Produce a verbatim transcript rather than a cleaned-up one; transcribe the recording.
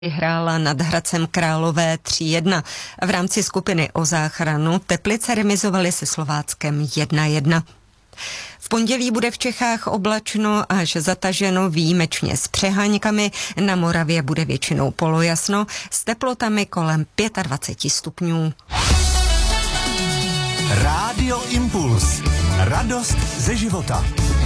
Vyhrála nad Hradcem Králové tři jedna. V rámci skupiny o záchranu Teplice remizovaly se Slováckem jedna jedna. V pondělí bude v Čechách oblačno až zataženo, výjimečně s přeháňkami. Na Moravě bude většinou polojasno s teplotami kolem dvacet pět stupňů. Rádio Impuls. Radost ze života.